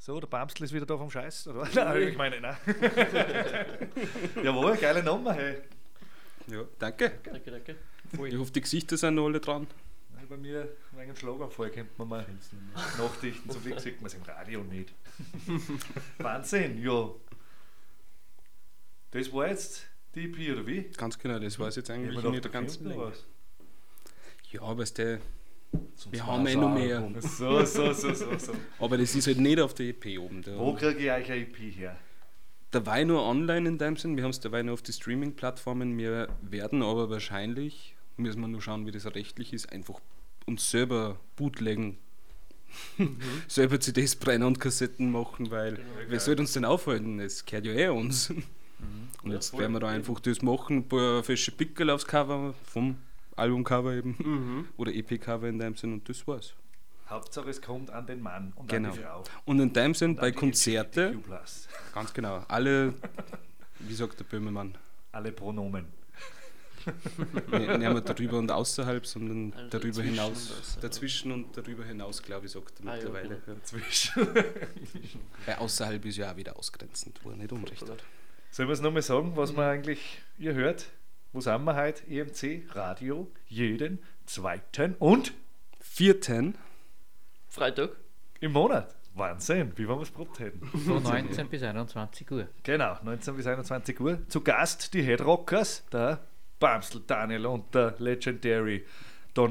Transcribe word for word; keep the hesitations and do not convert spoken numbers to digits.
So, der Bamstl ist wieder da vom Scheiß, oder? Nein, ich meine, nein. Jawohl, geile Nummer, hey. Ja, danke. Danke, danke. Ich hoffe, die Gesichter sind noch alle dran. Nein, bei mir, wegen einem Schlaganfall könnte man mal nachdichten, so wie sieht man es im Radio nicht. Wahnsinn, ja. Das war jetzt die E P, oder wie? Ganz genau, das war es jetzt eigentlich Haben wir nicht der doch ganzen gekriegt, Länge. oder was? Ja, aber es der, Zum wir haben eh noch mehr. So, so, so, so, so. Aber das ist halt nicht auf der E P oben. Da, Wo kriege ich euch eine E P her? dabei nur online in dem Sinn, wir haben es dabei nur auf die Streaming-Plattformen, wir werden aber wahrscheinlich, müssen wir nur schauen, wie das rechtlich ist, einfach uns selber bootlegen, mhm. selber C Ds brennen und Kassetten machen, weil Genau. wer soll uns denn aufhalten? Es gehört ja eh uns. Mhm. Und Ja, jetzt voll. werden wir da einfach das machen, ein paar fesche Pickel aufs Cover, vom Albumcover eben, Mhm. oder E P-Cover in dem Sinn und das war's. Hauptsache es kommt an den Mann und Genau. an die Frau. Und in dem Sinn Und bei an die Konzerte, L G B T Q plus. ganz genau, alle, wie sagt der Böhmermann, Alle Pronomen. nicht mehr darüber und außerhalb, sondern Also darüber dazwischen hinaus, und außerhalb. dazwischen und darüber hinaus, glaube ich, sagt er Ah, ja, mittlerweile. genau. Ja. Zwischen. Weil außerhalb ist ja auch wieder ausgrenzend, wo er nicht unrecht hat. Sollen wir es nochmal sagen, was man eigentlich, ihr hört? Wo sind wir heute? E M C Radio, jeden zweiten und Vierten, Freitag. im Monat. Wahnsinn, wie wenn wir es probt hätten. Von neunzehn bis einundzwanzig Uhr. Genau, neunzehn bis einundzwanzig Uhr. Zu Gast die Headrockers, der Bamstl Daniel und der Legendary